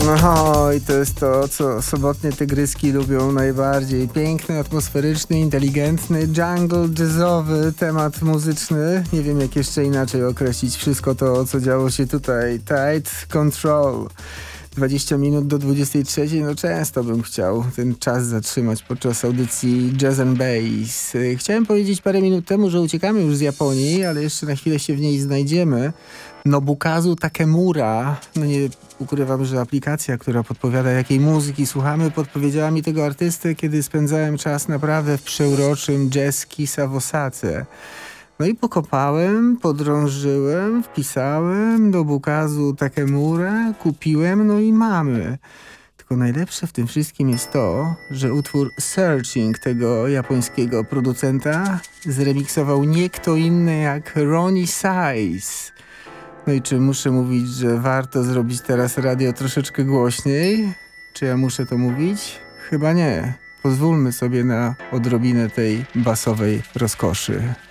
No i to jest to, co sobotnie tygryski lubią najbardziej. Piękny, atmosferyczny, inteligentny, jungle jazzowy temat muzyczny. Nie wiem, jak jeszcze inaczej określić wszystko to, co działo się tutaj. Tight Control. 20 minut do 23, no często bym chciał ten czas zatrzymać podczas audycji Jazz and Bass. Chciałem powiedzieć parę minut temu, że uciekamy już z Japonii, ale jeszcze na chwilę się w niej znajdziemy. Nobukazu Takemura, no nie ukrywam, że aplikacja, która podpowiada, jakiej muzyki słuchamy, podpowiedziała mi tego artystę, kiedy spędzałem czas naprawdę w przeuroczym Jazz Kisa w Osace. No i pokopałem, podrążyłem, wpisałem Nobukazu Takemura, kupiłem, no i mamy. Tylko najlepsze w tym wszystkim jest to, że utwór Searching tego japońskiego producenta zremiksował nie kto inny jak Ronnie Size. No i czy muszę mówić, że warto zrobić teraz radio troszeczkę głośniej? Czy ja muszę to mówić? Chyba nie. Pozwólmy sobie na odrobinę tej basowej rozkoszy.